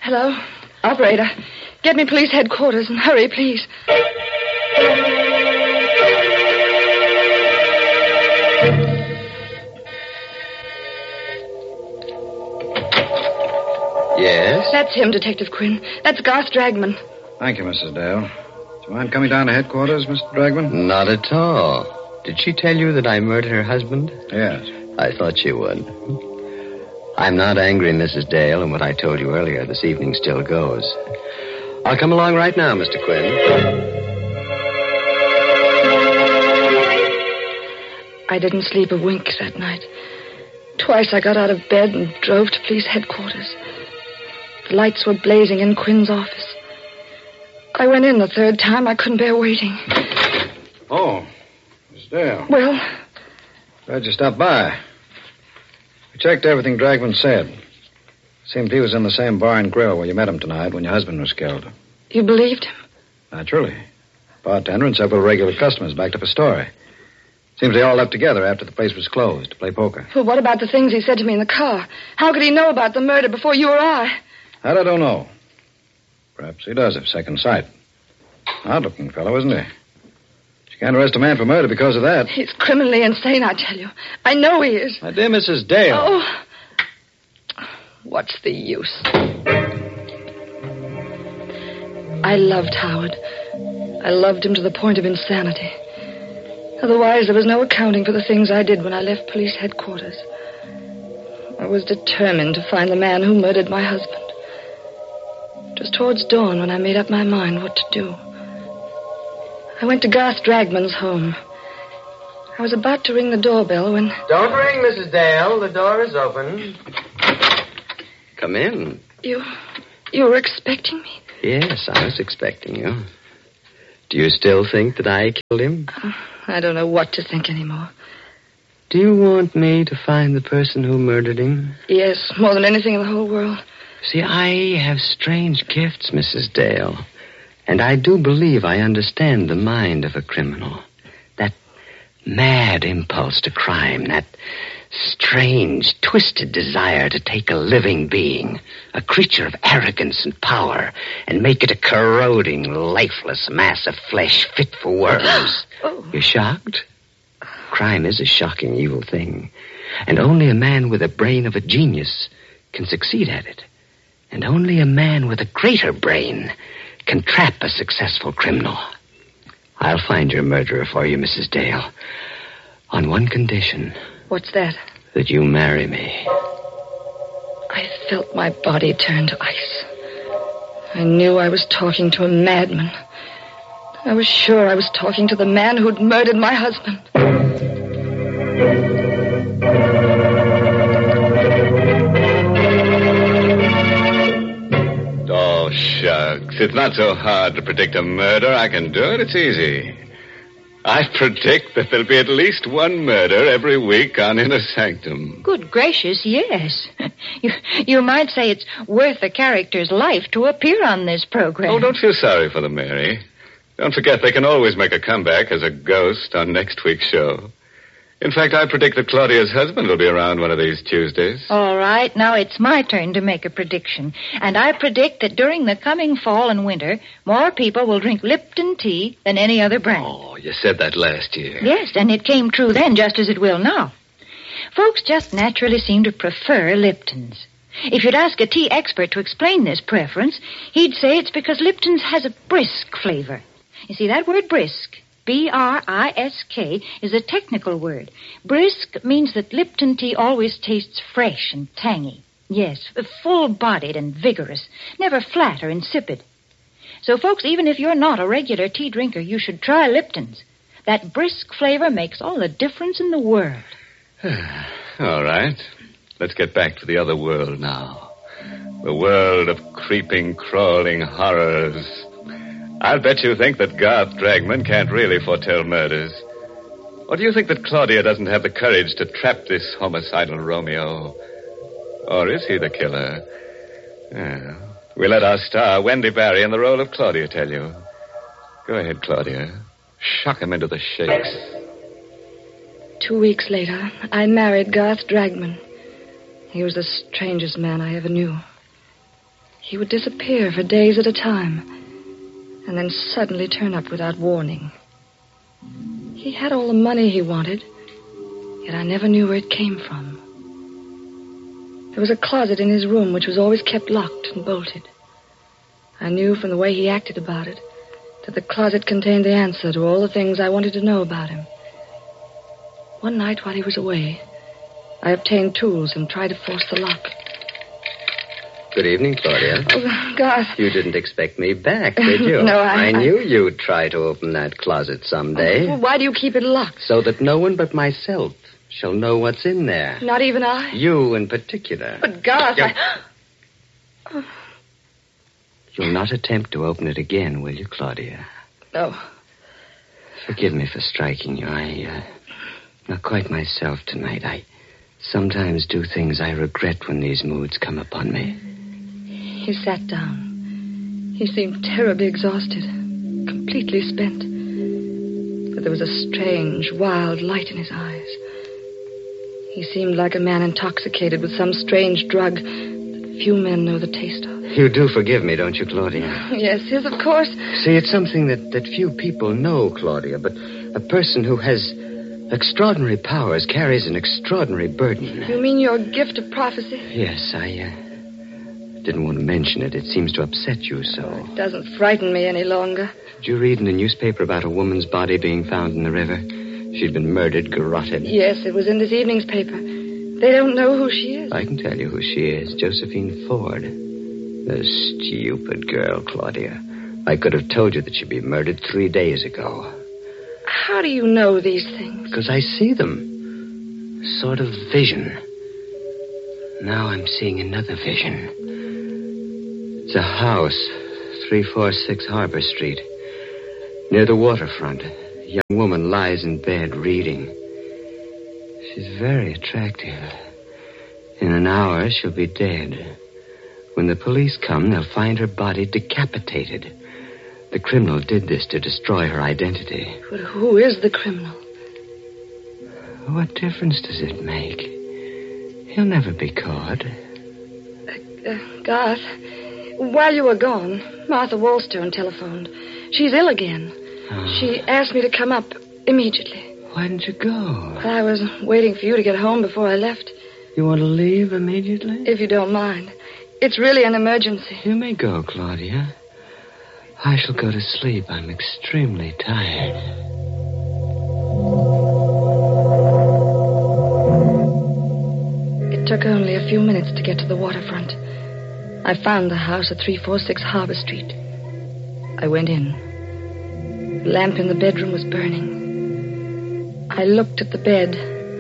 Hello? Operator, get me police headquarters and hurry, please. Yes? That's him, Detective Quinn. That's Garth Dragman. Thank you, Mrs. Dale. Do you mind coming down to headquarters, Mr. Dragman? Not at all. Did she tell you that I murdered her husband? Yes. I thought she would. I'm not angry, Mrs. Dale, and what I told you earlier this evening still goes. I'll come along right now, Mr. Quinn. I didn't sleep a wink that night. Twice I got out of bed and drove to police headquarters. The lights were blazing in Quinn's office. I went in the third time. I couldn't bear waiting. Oh, Miss Dale. Well? Glad you stopped by. We checked everything Dragman said. Seemed he was in the same bar and grill where you met him tonight when your husband was killed. You believed him? Naturally. Bartender and several regular customers backed up a story. Seems they all left together after the place was closed to play poker. Well, what about the things he said to me in the car? How could he know about the murder before you or I? That I don't know. Perhaps he does have second sight. Odd-looking fellow, isn't he? You can't arrest a man for murder because of that. He's criminally insane, I tell you. I know he is. My dear Mrs. Dale. Oh. What's the use? I loved Howard. I loved him to the point of insanity. Otherwise, there was no accounting for the things I did when I left police headquarters. I was determined to find the man who murdered my husband. It was towards dawn when I made up my mind what to do. I went to Garth Dragman's home. I was about to ring the doorbell when... Don't ring, Mrs. Dale. The door is open. Come in. You were expecting me? Yes, I was expecting you. Do you still think that I killed him? I don't know what to think anymore. Do you want me to find the person who murdered him? Yes, more than anything in the whole world. See, I have strange gifts, Mrs. Dale. And I do believe I understand the mind of a criminal. That mad impulse to crime, that strange, twisted desire to take a living being, a creature of arrogance and power, and make it a corroding, lifeless mass of flesh fit for worms. Oh. You're shocked? Crime is a shocking, evil thing. And only a man with the brain of a genius can succeed at it. And only a man with a greater brain can trap a successful criminal. I'll find your murderer for you, Mrs. Dale. On one condition. What's that? That you marry me. I felt my body turn to ice. I knew I was talking to a madman. I was sure I was talking to the man who'd murdered my husband. Oh, shucks. It's not so hard to predict a murder. I can do it. It's easy. I predict that there'll be at least one murder every week on Inner Sanctum. Good gracious, yes. You might say it's worth a character's life to appear on this program. Oh, don't feel sorry for them, Mary. Don't forget they can always make a comeback as a ghost on next week's show. In fact, I predict that Claudia's husband will be around one of these Tuesdays. All right, now it's my turn to make a prediction. And I predict that during the coming fall and winter, more people will drink Lipton tea than any other brand. Oh, you said that last year. Yes, and it came true then just as it will now. Folks just naturally seem to prefer Lipton's. If you'd ask a tea expert to explain this preference, he'd say it's because Lipton's has a brisk flavor. You see, that word brisk, B-R-I-S-K, is a technical word. Brisk means that Lipton tea always tastes fresh and tangy. Yes, full-bodied and vigorous, never flat or insipid. So, folks, even if you're not a regular tea drinker, you should try Lipton's. That brisk flavor makes all the difference in the world. All right. Let's get back to the other world now. The world of creeping, crawling horrors. I'll bet you think that Garth Dragman can't really foretell murders. Or do you think that Claudia doesn't have the courage to trap this homicidal Romeo? Or is he the killer? We'll let our star, Wendy Barry, in the role of Claudia tell you. Go ahead, Claudia. Shock him into the shakes. 2 weeks later, I married Garth Dragman. He was the strangest man I ever knew. He would disappear for days at a time, and then suddenly turn up without warning. He had all the money he wanted, yet I never knew where it came from. There was a closet in his room which was always kept locked and bolted. I knew from the way he acted about it that the closet contained the answer to all the things I wanted to know about him. One night while he was away, I obtained tools and tried to force the lock. Good evening, Claudia. Oh, Garth. You didn't expect me back, did you? No, I knew you'd try to open that closet someday. Well, why do you keep it locked? So that no one but myself shall know what's in there. Not even I? You in particular. But, Garth, You'll not attempt to open it again, will you, Claudia? No. Forgive me for striking you. I'm not quite myself tonight. I sometimes do things I regret when these moods come upon me. He sat down. He seemed terribly exhausted, completely spent. But there was a strange, wild light in his eyes. He seemed like a man intoxicated with some strange drug that few men know the taste of. You do forgive me, don't you, Claudia? Yes, of course. See, it's something that few people know, Claudia, but a person who has extraordinary powers carries an extraordinary burden. You mean your gift of prophecy? Yes, I didn't want to mention it. It seems to upset you so. It doesn't frighten me any longer. Did you read in the newspaper about a woman's body being found in the river? She'd been murdered, garroted. Yes, it was in this evening's paper. They don't know who she is. I can tell you who she is. Josephine Ford. The stupid girl, Claudia. I could have told you that she'd be murdered 3 days ago. How do you know these things? Because I see them. A sort of vision. Now I'm seeing another vision. It's a house, 346 Harbor Street. Near the waterfront. A young woman lies in bed reading. She's very attractive. In an hour, she'll be dead. When the police come, they'll find her body decapitated. The criminal did this to destroy her identity. But who is the criminal? What difference does it make? He'll never be caught. Garth, while you were gone, Martha Wallstone telephoned. She's ill again. Oh. She asked me to come up immediately. Why didn't you go? Well, I was waiting for you to get home before I left. You want to leave immediately? If you don't mind. It's really an emergency. You may go, Claudia. I shall go to sleep. I'm extremely tired. It took only a few minutes to get to the waterfront. I found the house at 346 Harbor Street. I went in. The lamp in the bedroom was burning. I looked at the bed.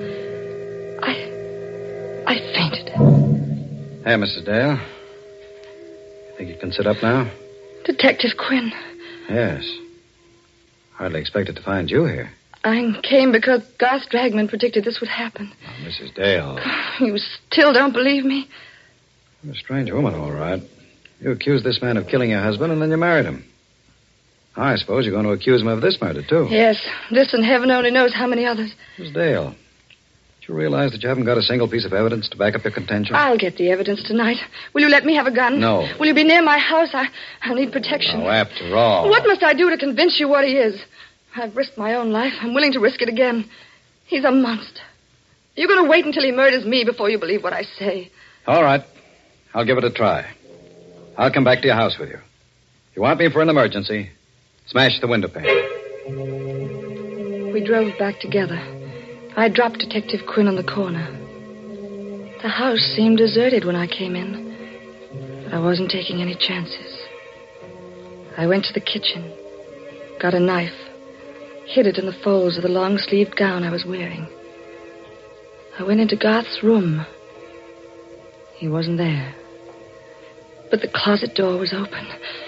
I fainted. Hey, Mrs. Dale. Think you can sit up now? Detective Quinn. Yes. Hardly expected to find you here. I came because Garth Dragman predicted this would happen. Oh, Mrs. Dale. You still don't believe me? You're a strange woman, all right. You accused this man of killing your husband, and then you married him. I suppose you're going to accuse him of this murder, too. Yes, this and heaven only knows how many others. Mrs. Dale, do you realize that you haven't got a single piece of evidence to back up your contention? I'll get the evidence tonight. Will you let me have a gun? No. Will you be near my house? I'll need protection. Oh, after all. What must I do to convince you what he is? I've risked my own life. I'm willing to risk it again. He's a monster. You're going to wait until he murders me before you believe what I say. All right. I'll give it a try. I'll come back to your house with you. If you want me for an emergency, smash the window pane. We drove back together. I dropped Detective Quinn on the corner. The house seemed deserted when I came in, but I wasn't taking any chances. I went to the kitchen, got a knife, hid it in the folds of the long-sleeved gown I was wearing. I went into Garth's room. He wasn't there, but the closet door was open.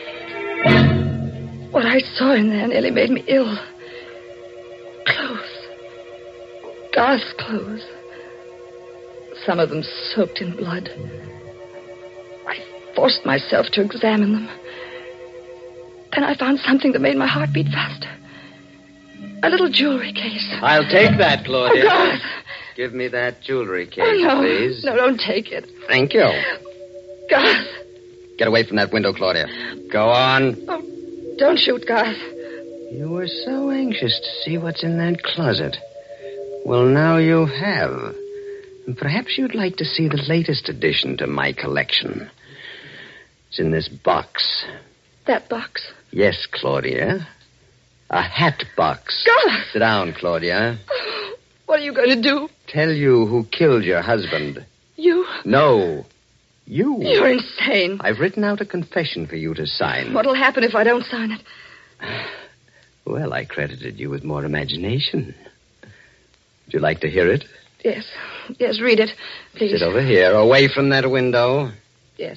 What I saw in there nearly made me ill. Clothes. Garth's clothes. Some of them soaked in blood. I forced myself to examine them. Then I found something that made my heart beat faster. A little jewelry case. I'll take that, Claudia. Oh, Garth. Give me that jewelry case, Oh, no. please. No, don't take it. Thank you. Garth, Get away from that window, Claudia. Go on. Oh, don't shoot, Garth. You were so anxious to see what's in that closet. Well, now you have. And perhaps you'd like to see the latest addition to my collection. It's in this box. That box? Yes, Claudia. A hat box. Garth! Sit down, Claudia. What are you going to do? Tell you who killed your husband. You? No. You. You're insane. I've written out a confession for you to sign. What'll happen if I don't sign it? Well, I credited you with more imagination. Would you like to hear it? Yes. Yes, read it, please. Sit over here, away from that window. Yes.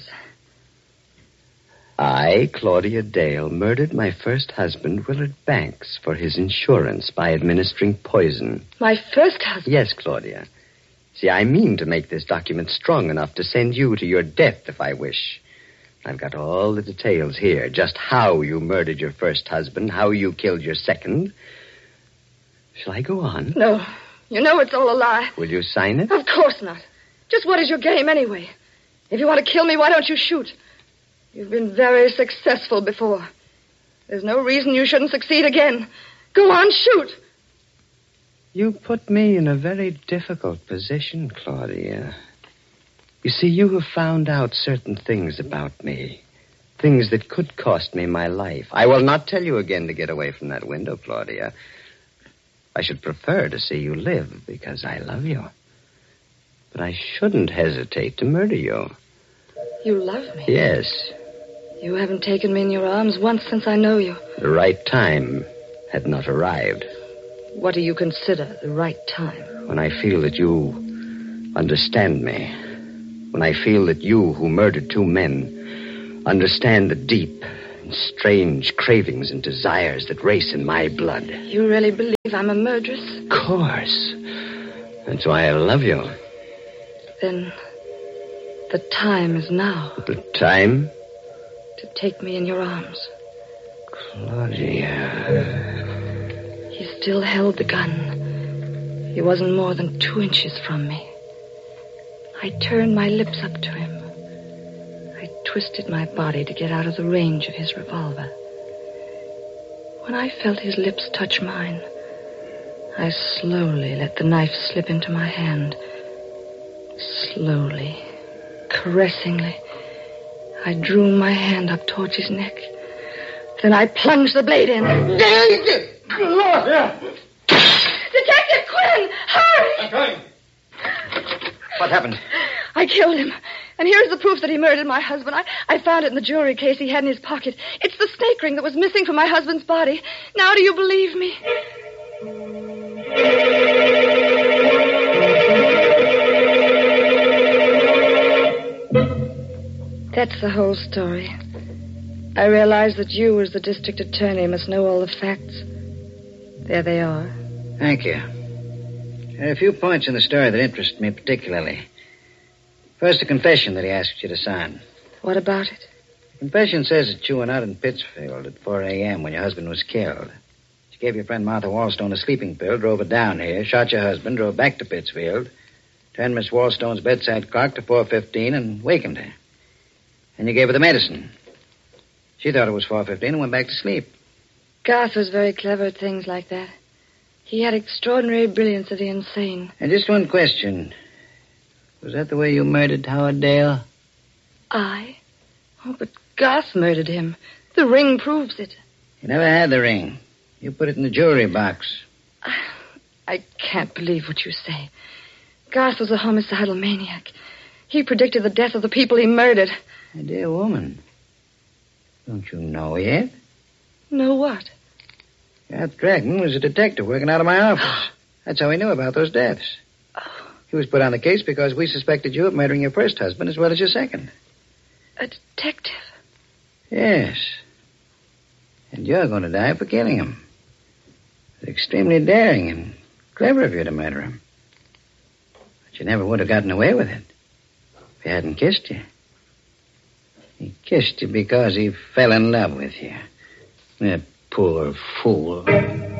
I, Claudia Dale, murdered my first husband, Willard Banks, for his insurance by administering poison. My first husband? Yes, Claudia. See, I mean to make this document strong enough to send you to your death if I wish. I've got all the details here, just how you murdered your first husband, how you killed your second. Shall I go on? No. You know it's all a lie. Will you sign it? Of course not. Just what is your game anyway? If you want to kill me, why don't you shoot? You've been very successful before. There's no reason you shouldn't succeed again. Go on, shoot. You put me in a very difficult position, Claudia. You see, you have found out certain things about me. Things that could cost me my life. I will not tell you again to get away from that window, Claudia. I should prefer to see you live because I love you. But I shouldn't hesitate to murder you. You love me? Yes. You haven't taken me in your arms once since I know you. The right time had not arrived. What do you consider the right time? When I feel that you understand me. When I feel that you, who murdered two men, understand the deep and strange cravings and desires that race in my blood. You really believe I'm a murderess? Of course. That's why I love you. Then the time is now. The time? To take me in your arms. Claudia. He still held the gun. He wasn't more than 2 inches from me. I turned my lips up to him. I twisted my body to get out of the range of his revolver. When I felt his lips touch mine, I slowly let the knife slip into my hand. Slowly, caressingly, I drew my hand up towards his neck. Then I plunged the blade in. Claudia! Detective Quinn! Hurry! I'm coming. What happened? I killed him. And here's the proof that he murdered my husband. I found it in the jewelry case he had in his pocket. It's the snake ring that was missing from my husband's body. Now do you believe me? That's the whole story. I realize that you, as the district attorney, must know all the facts. There they are. Thank you. There are a few points in the story that interest me particularly. First, the confession that he asked you to sign. What about it? The confession says that you were out in Pittsfield at 4 a.m. when your husband was killed. You gave your friend Martha Wallstone a sleeping pill, drove her down here, shot your husband, drove back to Pittsfield, turned Miss Wallstone's bedside clock to 4:15 and wakened her. And you gave her the medicine. She thought it was 4:15 and went back to sleep. Garth was very clever at things like that. He had extraordinary brilliance of the insane. And just one question. Was that the way you murdered Howard Dale? I? Oh, but Garth murdered him. The ring proves it. You never had the ring. You put it in the jewelry box. I can't believe what you say. Garth was a homicidal maniac. He predicted the death of the people he murdered. My dear woman, don't you know yet? Know what? Garth Dragman was a detective working out of my office. That's how he knew about those deaths. He was put on the case because we suspected you of murdering your first husband as well as your second. A detective? Yes. And you're going to die for killing him. It's extremely daring and clever of you to murder him. But you never would have gotten away with it if he hadn't kissed you. He kissed you because he fell in love with you. That poor fool.